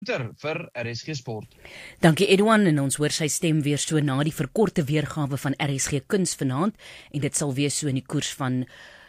vir RSG Sport. Dankie Edouan, en ons hoor sy stem weer so na die verkorte weergawe van RSG Kuns vanaand, en dit sal wees so in die koers van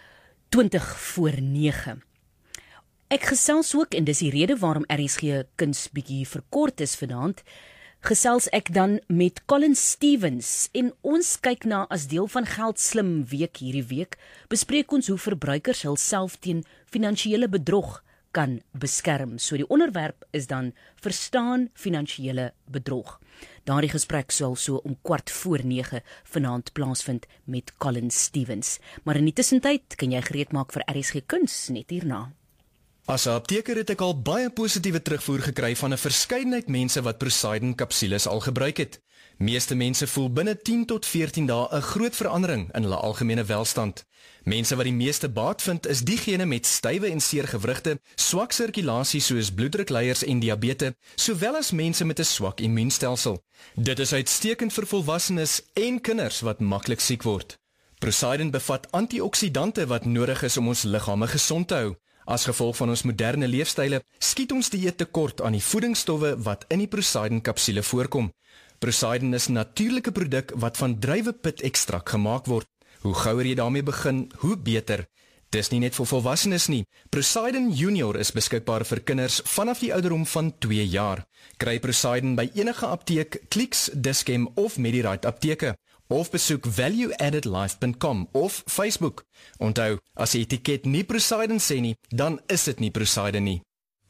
20:09. Ek gesels ook, en dis die rede waarom RSG Kuns bietjie verkort is vanaand, gesels ek dan met Colin Stevens, en ons kyk na as deel van Geld Slim week hierdie week, bespreek ons hoe verbruikers hulself teen finansiële bedrog kan beskerm. So die onderwerp is dan verstaan finansiële bedrog. Daardie gesprek sal so om 8:45 vanaand plaasvind met Colin Stevens. Maar in die tussentyd kan jy gereed maak vir RSG Kuns net hierna. As 'n apteker het ek al baie positiewe terugvoer gekry van 'n verskeidenheid mense wat Poseidon kapsules al gebruik het. Meeste mense voel binne 10 tot 14 dae 'n groot verandering in hulle algemene welstand. Mense wat die meeste baat vind is diegene met stywe en seer gewrigte, swak sirkulasie soos bloeddrukleiers en diabetes, sowel as mense met 'n swak immuunstelsel. Dit is uitstekend vir volwassenes en kinders wat maklik siek word. Poseidon bevat antioksidante wat nodig is om ons liggame gesond te hou. As gevolg van ons moderne leefstyle skiet ons dieet tekort aan die voedingsstowwe wat in die Poseidon kapsule voorkom. Poseidon is 'n natuurlike produk wat van druiwepit ekstrak gemaak word. Hoe gouer jy daarmee begin, hoe beter. Dis nie net vir volwassenes nie. Poseidon Junior is beskikbaar vir kinders vanaf die ouderdom van 2 jaar. Kry Poseidon by enige apteek, Clicks, Dis-Chem of Medirite apteke. Of besoek valueaddedlife.com of Facebook. Onthou, as die etiket nie Poseidon sê nie, dan is dit nie Poseidon nie.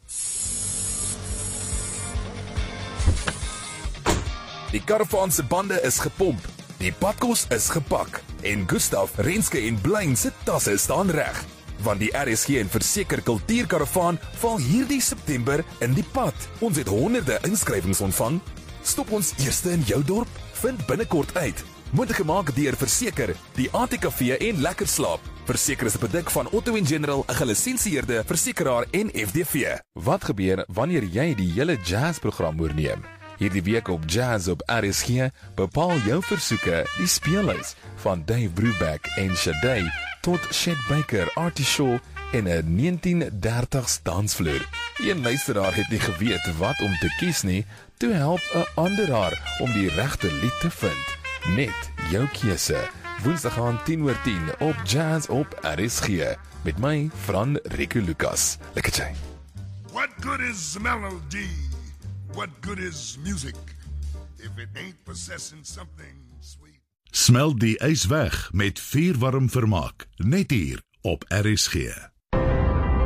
Die karavaan se bande is gepomp, die padkos is gepak en Gustav, Renske en Blaine se tasse staan reg. Want die RSG en Verseker Kultuurkaravaan val hierdie September in die pad. Ons het honderde inskrywings ontvang. Stop ons eerste in jou dorp? Vind binnekort uit. Moontlik gemaak deur Verseker, die ATKV en Lekker Slaap. Verseker is 'n produk van Otto & General, 'n gelisensieerde versekeraar en FDV. Wat gebeur wanneer jy die hele jazzprogram oorneem? Hierdie week op Jazz op RSG bepaal jou versoeke die speellys van Dave Brubeck en Sade tot Chet Baker, Artie Shaw en 'n 1930s dansvloer. Een luisteraar het nie geweet wat om te kies nie, toe help 'n ander haar om die regte lied te vind. Net jou keuse. Woensdag aan 10:10 op Jazz op RSG met my Fran Rico Lucas. Lekker jy. What good is melody? What good is music if it ain't possessing something sweet? Smel die ys weg met vuurwarm vermaak, net hier op RSG.